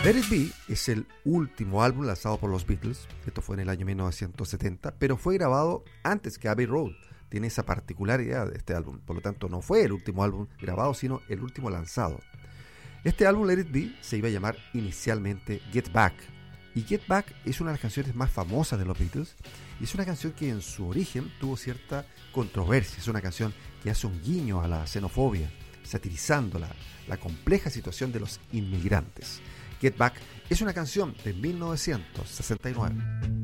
Let It Be es el último álbum lanzado por los Beatles. Esto fue en el año 1970, pero fue grabado antes que Abbey Road. Tiene esa particularidad de este álbum. Por lo tanto, no fue el último álbum grabado, sino el último lanzado. Este álbum, Let It Be, se iba a llamar inicialmente Get Back. Y Get Back es una de las canciones más famosas de los Beatles. Y es una canción que en su origen tuvo cierta controversia. Es una canción que hace un guiño a la xenofobia, satirizando la compleja situación de los inmigrantes. Get Back es una canción de 1969.